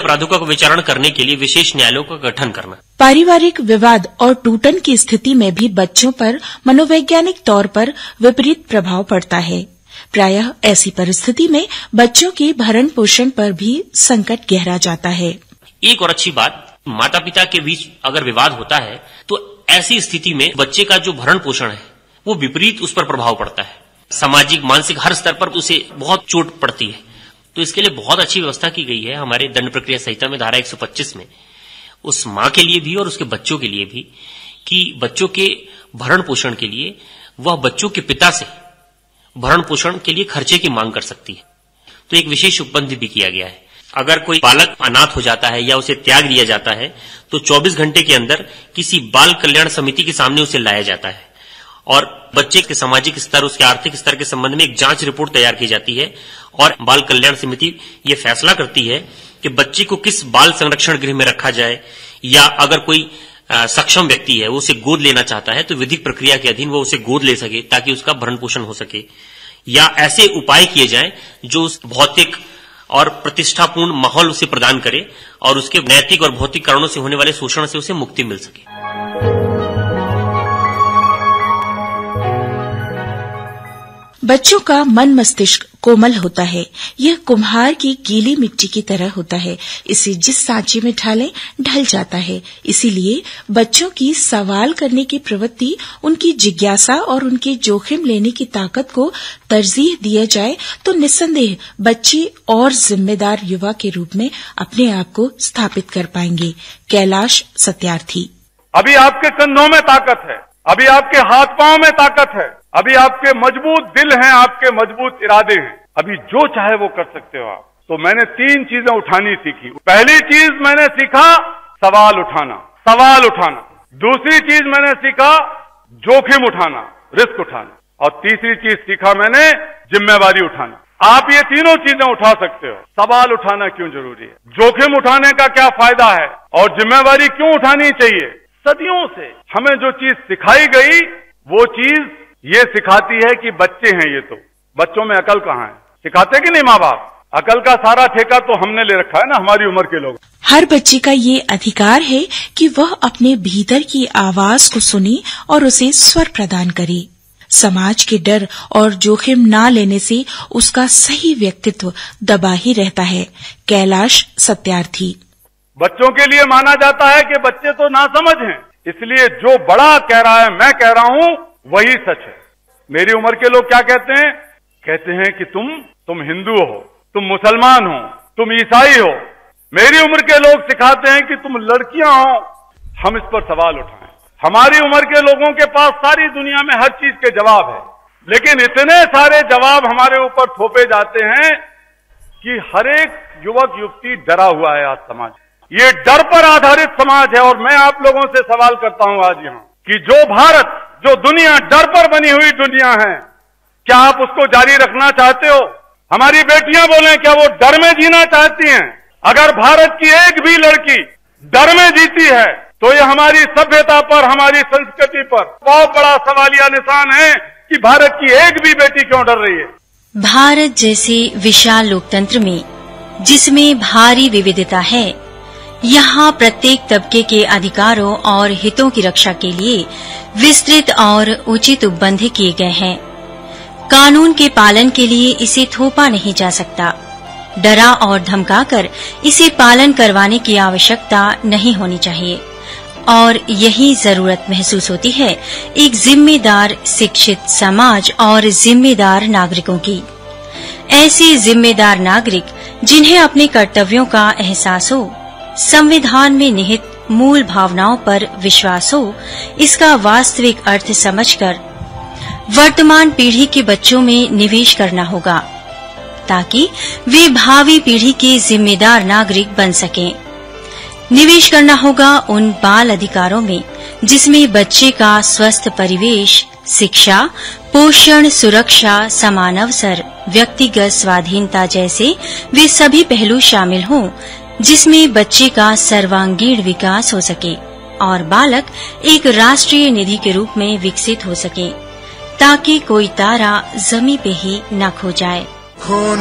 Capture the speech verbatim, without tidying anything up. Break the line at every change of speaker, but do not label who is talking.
अपराधों का विचारण करने के लिए विशेष न्यायालयों का गठन करना।
पारिवारिक विवाद और टूटन की स्थिति में भी बच्चों पर मनोवैज्ञानिक तौर पर विपरीत प्रभाव पड़ता है। प्रायः ऐसी परिस्थिति में बच्चों के भरण पोषण पर भी संकट गहरा जाता है।
एक और अच्छी बात, माता पिता के बीच अगर विवाद होता है तो ऐसी स्थिति में बच्चे का जो भरण पोषण है वो विपरीत उस पर प्रभाव पड़ता है। सामाजिक, मानसिक हर स्तर पर उसे बहुत चोट पड़ती है। तो इसके लिए बहुत अच्छी व्यवस्था की गई है हमारे दंड प्रक्रिया संहिता में धारा एक सौ पच्चीस में, उस माँ के लिए भी और उसके बच्चों के लिए भी, कि बच्चों के भरण पोषण के लिए वह बच्चों के पिता से भरण पोषण के लिए खर्चे की मांग कर सकती है। तो एक विशेष उपबंध भी किया गया है। अगर कोई बालक अनाथ हो जाता है या उसे त्याग दिया जाता है तो चौबीस घंटे के अंदर किसी बाल कल्याण समिति के सामने उसे लाया जाता है और बच्चे के सामाजिक स्तर, उसके आर्थिक स्तर के संबंध में एक जांच रिपोर्ट तैयार की जाती है और बाल कल्याण समिति ये फैसला करती है कि बच्चे को किस बाल संरक्षण गृह में रखा जाए, या अगर कोई आ, सक्षम व्यक्ति है वो उसे गोद लेना चाहता है तो विधिक प्रक्रिया के अधीन वो उसे गोद ले सके ताकि उसका भरण पोषण हो सके, या ऐसे उपाय किए जाएं जो उस भौतिक और प्रतिष्ठापूर्ण माहौल उसे प्रदान करे और उसके नैतिक और भौतिक कारणों से होने वाले शोषण से उसे मुक्ति मिल सके।
बच्चों का मन मस्तिष्क कोमल होता है। यह कुम्हार की गीली मिट्टी की तरह होता है। इसे जिस सांचे में ढालें ढल जाता है। इसीलिए बच्चों की सवाल करने की प्रवृत्ति, उनकी जिज्ञासा और उनके जोखिम लेने की ताकत को तरजीह दिया जाए तो निस्संदेह बच्चे और जिम्मेदार युवा के रूप में अपने आप को स्थापित कर पाएंगे। कैलाश सत्यार्थी।
अभी आपके कंधों में ताकत है, अभी आपके हाथ पांव में ताकत है, अभी आपके मजबूत दिल हैं, आपके मजबूत इरादे हैं, अभी जो चाहे वो कर सकते हो आप। तो मैंने तीन चीजें उठानी सीखी। पहली चीज मैंने सीखा सवाल उठाना, सवाल उठाना। दूसरी चीज मैंने सीखा जोखिम उठाना, रिस्क उठाना। और तीसरी चीज सीखा मैंने जिम्मेवारी उठाना। आप ये तीनों चीजें उठा सकते हो। सवाल उठाना क्यों जरूरी है, जोखिम उठाने का क्या फायदा है, और जिम्मेवारी क्यों उठानी चाहिए। सदियों से हमें जो चीज सिखाई गई वो चीज ये सिखाती है कि बच्चे हैं, ये तो बच्चों में अकल कहाँ है। सिखाते कि नहीं माँ बाप? अकल का सारा ठेका तो हमने ले रखा है ना, हमारी उम्र के लोग।
हर बच्चे का ये अधिकार है कि वह अपने भीतर की आवाज को सुने और उसे स्वर प्रदान करे। समाज के डर और जोखिम न लेने से उसका सही व्यक्तित्व दबा ही रहता है। कैलाश सत्यार्थी।
बच्चों के लिए माना जाता है कि बच्चे तो नासमझ हैं, इसलिए जो बड़ा कह रहा है मैं कह रहा हूं वही सच है। मेरी उम्र के लोग क्या कहते हैं? कहते हैं कि तुम तुम हिंदू हो, तुम मुसलमान हो, तुम ईसाई हो। मेरी उम्र के लोग सिखाते हैं कि तुम लड़कियां हो। हम इस पर सवाल उठाएं। हमारी उम्र के लोगों के पास सारी दुनिया में हर चीज के जवाब है, लेकिन इतने सारे जवाब हमारे ऊपर थोपे जाते हैं कि हर एक युवक युवती डरा हुआ है। आज समाज ये डर पर आधारित समाज है। और मैं आप लोगों से सवाल करता हूं आज यहाँ कि जो भारत, जो दुनिया डर पर बनी हुई दुनिया है, क्या आप उसको जारी रखना चाहते हो? हमारी बेटियां बोलें, क्या वो डर में जीना चाहती हैं? अगर भारत की एक भी लड़की डर में जीती है तो ये हमारी सभ्यता पर, हमारी संस्कृति पर बहुत बड़ा सवालिया निशान है कि भारत की एक भी बेटी क्यों डर रही है।
भारत जैसे विशाल लोकतंत्र में, जिसमें भारी विविधता है, यहाँ प्रत्येक तबके के अधिकारों और हितों की रक्षा के लिए विस्तृत और उचित उपबंध किए गए हैं। कानून के पालन के लिए इसे थोपा नहीं जा सकता। डरा और धमकाकर इसे पालन करवाने की आवश्यकता नहीं होनी चाहिए, और यही जरूरत महसूस होती है एक जिम्मेदार शिक्षित समाज और जिम्मेदार नागरिकों की। ऐसे जिम्मेदार नागरिक जिन्हें अपने कर्तव्यों का एहसास हो, संविधान में निहित मूल भावनाओं पर विश्वास हो, इसका वास्तविक अर्थ समझकर वर्तमान पीढ़ी के बच्चों में निवेश करना होगा, ताकि वे भावी पीढ़ी के जिम्मेदार नागरिक बन सकें। निवेश करना होगा उन बाल अधिकारों में जिसमें बच्चे का स्वस्थ परिवेश, शिक्षा, पोषण, सुरक्षा, समान अवसर, व्यक्तिगत स्वाधीनता जैसे वे सभी पहलू शामिल हों, जिसमें बच्चे का सर्वांगीण विकास हो सके और बालक एक राष्ट्रीय निधि के रूप में विकसित हो सके, ताकि कोई तारा जमी पे ही न खो जाए।